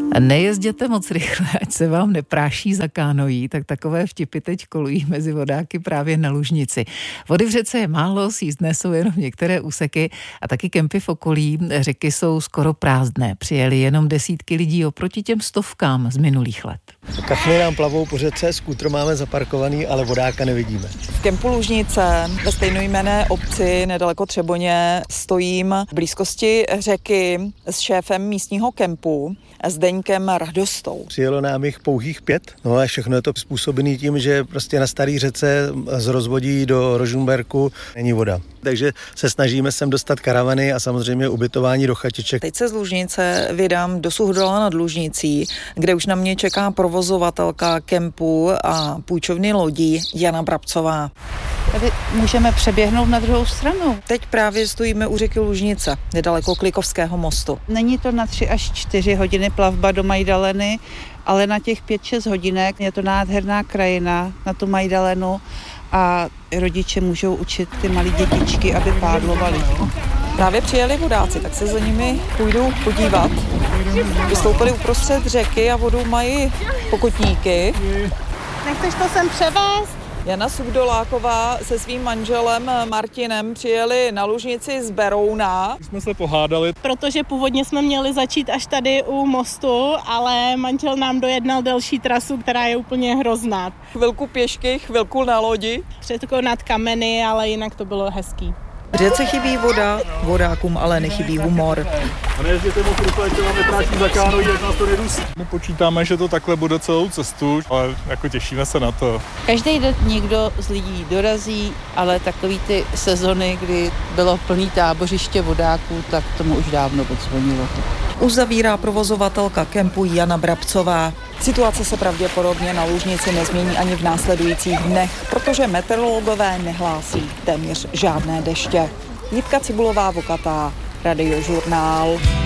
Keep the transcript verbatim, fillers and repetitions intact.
Nejezděte moc rychle, ať se vám nepráší za kánoí, tak takové vtipy teď kolují mezi vodáky právě na Lužnici. Vody v řece je málo, sjízdné jsou jenom některé úseky a taky kempy v okolí. Řeky jsou skoro prázdné, přijeli jenom desítky lidí oproti těm stovkám z minulých let. Kachny nám plavou po řece, skútr máme zaparkovaný, ale vodáka nevidíme. V kempu Lužnice ve stejnojmenné obci nedaleko Třeboně stojím v blízkosti řeky s šéfem místního kempu Zdeňkem Radostou. Přijelo nám jich pouhých pět, no a všechno je to způsobené tím, že prostě na starý řece z rozvodí do Rožmberku není voda. Takže se snažíme sem dostat karavany a samozřejmě ubytování do chatiček. Teď se z Lužnice vydám do Suchdola nad Lužnicí, kde už na mě čeká provozovatelka kempu a půjčovny lodí Jana Brabcová. Tady můžeme přeběhnout na druhou stranu. Teď právě stojíme u řeky Lužnice, nedaleko Klikovského mostu. Není to na tři až čtyři hodiny plavba do Majdaleny, ale na těch pět šest hodinek je to nádherná krajina na tu Majdalenu a rodiče můžou učit ty malé dětičky, aby pádlovali. Právě přijeli vodáci, tak se za nimi půjdu podívat. Vystoupili uprostřed řeky a vodu mají pokotníky. Nechceš to sem převést? Jana Suchdoláková se svým manželem Martinem přijeli na Lužnici z Berouna. Jsme se pohádali. Protože původně jsme měli začít až tady u mostu, ale manžel nám dojednal delší trasu, která je úplně hrozná. Chvilku pěšky, chvilku na lodi. Překonat kameny, ale jinak to bylo hezký. V řece chybí voda, vodákům ale nechybí humor. A nejezděte moc rychle, ať se vám netráčí za kánoí, ať nás to nedusí. My počítáme, že to takhle bude celou cestu, ale jako těšíme se na to. Každý den někdo z lidí dorazí, ale takový ty sezony, kdy bylo plný tábořiště vodáků, tak tomu už dávno odzvonilo. Uzavírá provozovatelka kempu Jana Brabcová. Situace se pravděpodobně na Lužnici nezmění ani v následujících dnech, protože meteorologové nehlásí téměř žádné deště. Jitka Cibulová Vokatá, Radiožurnál.